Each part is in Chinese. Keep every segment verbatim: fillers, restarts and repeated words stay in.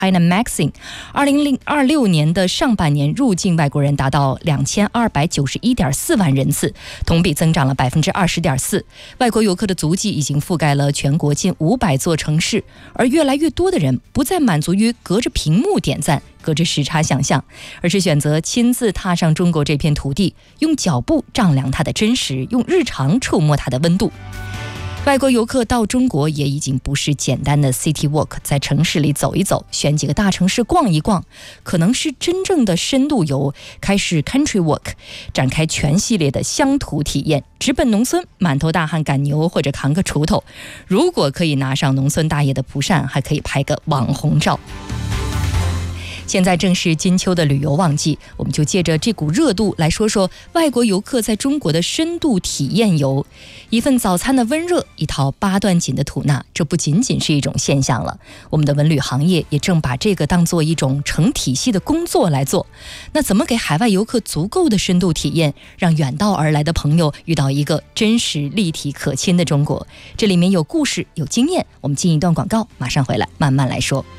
China Magazine， 二零二六年的上半年入境外国人达到两千二百九十一点四万人次，同比增长了百分之二十点四。外国游客的足迹已经覆盖了全国近五百座城市，而越来越多的人不再满足于隔着屏幕点赞，隔着时差想象，而是选择亲自踏上中国这片土地，用脚步丈量它的真实，用日常触摸它的温度。外国游客到中国也已经不是简单的 city walk， 在城市里走一走，选几个大城市逛一逛，可能是真正的深度游，开始 country walk， 展开全系列的乡土体验，直奔农村，满头大汗赶牛或者扛个锄头。如果可以拿上农村大爷的蒲扇，还可以拍个网红照。现在正是金秋的旅游旺季，我们就借着这股热度来说说外国游客在中国的深度体验游。一份早餐的温热，一套八段锦的吐纳，这不仅仅是一种现象了。我们的文旅行业也正把这个当做一种成体系的工作来做。那怎么给海外游客足够的深度体验，让远道而来的朋友遇到一个真实、立体、可亲的中国？这里面有故事，有经验。我们进一段广告，马上回来慢慢来说。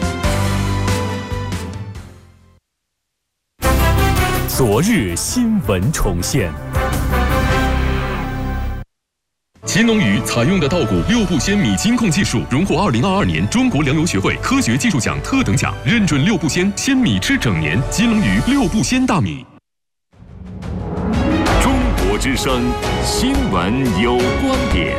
昨日新闻重现。 秦农鱼采用的稻谷六步鲜米金控技术，荣获二零二二年中国粮油学会科学技术奖特等奖，认准六步鲜鲜米吃整年。金龙鱼六步鲜大米。 中国之声，新闻有观点。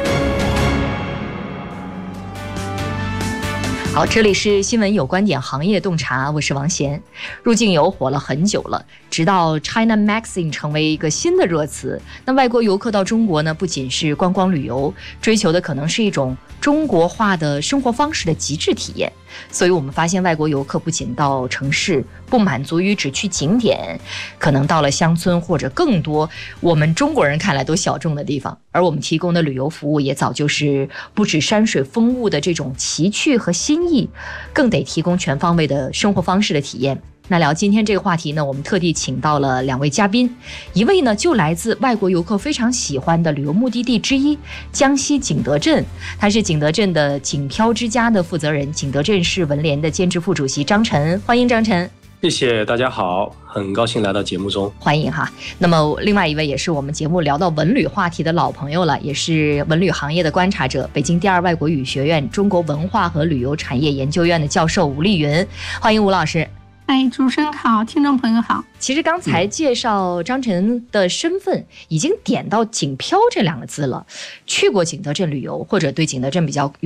好，这里是新闻有观点行业洞察，我是王贤。入境游火了很久了，直到 China Magazine 成为一个新的热词。那外国游客到中国呢，不仅是观光旅游，追求的可能是一种中国化的生活方式的极致体验。所以我们发现外国游客不仅到城市，不满足于只去景点，可能到了乡村或者更多我们中国人看来都小众的地方。而我们提供的旅游服务也早就是不止山水风物的这种奇趣和新意，更得提供全方位的生活方式的体验。那聊今天这个话题呢，我们特地请到了两位嘉宾，一位呢就来自外国游客非常喜欢的旅游目的地之一江西景德镇，他是景德镇的景漂之家的负责人，景德镇市文联的兼职副主席张晨，欢迎张晨。 谢谢大家好，很高兴来到节目中， 欢迎哈。那么另外一位也是我们节目聊到文旅话题的老朋友了，也是文旅行业的观察者，北京第二外国语学院中国文化和旅游产业研究院的教授吴丽云，欢迎吴老师。 哎，主持人好，听众朋友好。 其实刚才介绍张晨的身份，已经点到景漂这两个字了。去过景德镇旅游，或者对景德镇比较